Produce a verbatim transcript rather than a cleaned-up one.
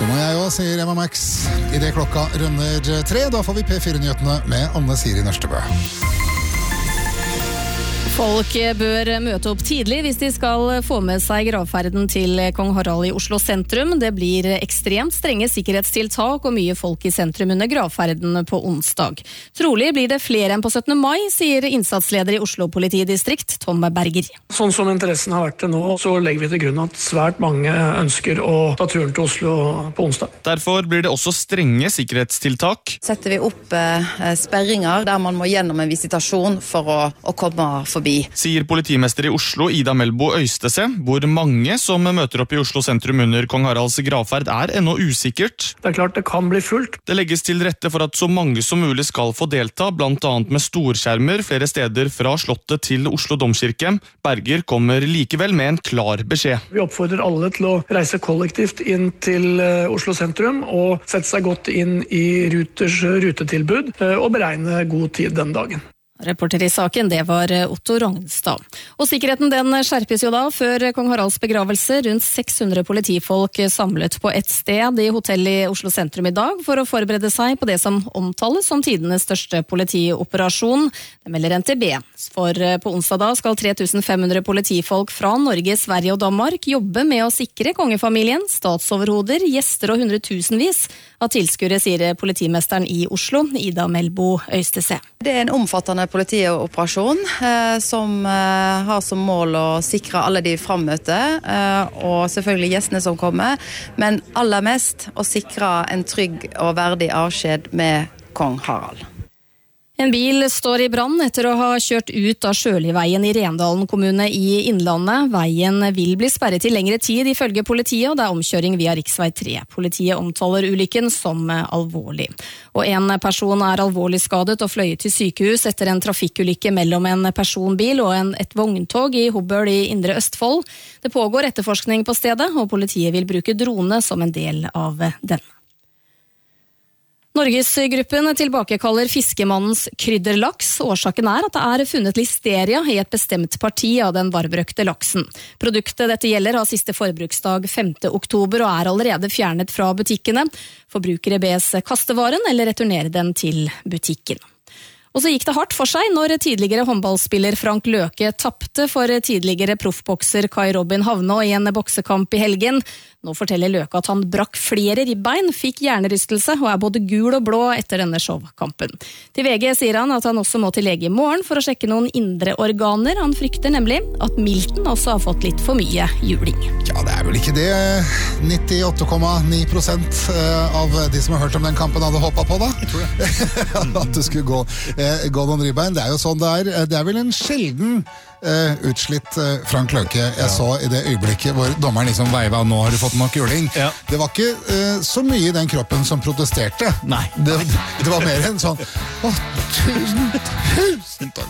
Så må jeg også, sier Emma Max. I det klokka runder tre, da får vi P fire-nyhetene med Anne Siri Nørstebø. Folk bør møte opp tidlig hvis de skal få med seg gravferden til Kong Harald i Oslo sentrum. Det blir ekstremt strenge sikkerhetstiltak og mye folk i sentrum under gravferden på onsdag. Trolig blir det flere enn på syttende mai, sier innsatsleder i Oslo politidistrikt, Tom Berger. Sånn som interessen har vært til nå, så legger vi til grunn at svært mange ønsker å ta turen til Oslo på onsdag. Derfor blir det også strenge sikkerhetstiltak. Setter vi opp eh, sperringer der man må gjennom en visitasjon for å, å komme forbi. Sier politimester i Oslo, Ida Melbo Øystese. Hvor mange som møter opp i Oslo sentrum under Kong Haralds gravferd er ennå usikkert. Det er klart det kan bli fullt. Det legges til rette for at så mange som mulig skal få delta, blant annet med storskjermer flere steder fra Slottet til Oslo Domkirke. Berger kommer likevel med en klar beskjed. Vi oppfordrer alle til å reise kollektivt inn til Oslo sentrum og sette seg godt inn i Ruters rutetilbud og beregne god tid den dagen. Reporter i saken, det var Otto Rognstad. Og sikkerheten den skjerpes jo da før Kong Haralds begravelse. Rundt seks hundre politifolk samlet på et sted i hotellet i Oslo sentrum i dag for å forberede seg på det som omtales som tidenes største politioperasjon. Det melder N T B. For på onsdag da skal tre tusen fem hundre politifolk fra Norge, Sverige og Danmark jobbe med å sikre kongefamilien, statsoverhoder, gjester og hundretusenvis av tilskuere, sier politimesteren i Oslo, Ida Melbo Øystese. Det er en omfattende politioperasjon eh, som eh, har som mål å sikre alle de frammøtte eh, og selvfølgelig gjestene som kommer, men aller mest å sikre en trygg og verdig avskjed med kong Harald. En bil står i brann etter å ha kjørt ut av Sjøliveien i Rendalen kommune i Innlandet. Veien vil bli sperret i lengre tid ifølge politiet, og det er omkjøring via riksvei tre. Politiet omtaler ulykken som alvorlig. Og en person er alvorlig skadet og fløyet til sykehus etter en trafikkulykke mellom en personbil og en, et vogntog i Hobøl i Indre Østfold. Det pågår etterforskning på stedet, og politiet vil bruke drone som en del av den. Norgesgruppen tilbakekaller fiskemannens krydderlaks. Årsaken er at det er funnet listeria i et bestemt parti av den varmrøkte laksen. Produktet dette gjelder har siste forbruksdag femte oktober og er allerede fjernet fra butikkene. Forbrukere bes kaste varen eller returnere den til butikken. Og så gikk det hardt for seg når tidligere håndballspiller Frank Løke tappte for tidligere proffbokser Kai Robin Havnå i en boksekamp i helgen. Nå forteller Løke at han brakk flere ribbein, fikk hjernerystelse og er både gul og blå etter denne showkampen. Til V G sier han at han også må til lege i morgen for å sjekke noen indre organer. Han frykter nemlig at Milton også har fått litt for mye juling. Ja, det er vel ikke det nittiåtte komma ni prosent av de som har hørt om den kampen hadde hoppet på da? Jeg tror det. At det skulle gå, eh, gå noen ribbein. Det er jo sånn det er. Det er vel en sjelden Uh, utslitt uh, Frank Løke jeg ja. så i det øyeblikket hvor dommeren liksom veiva, nå har du fått nok juling. Ja. Det var ikke uh, så mye i den kroppen som protesterte. Nei. Det, det var mer enn sånn, åh, tusen, tusen takk.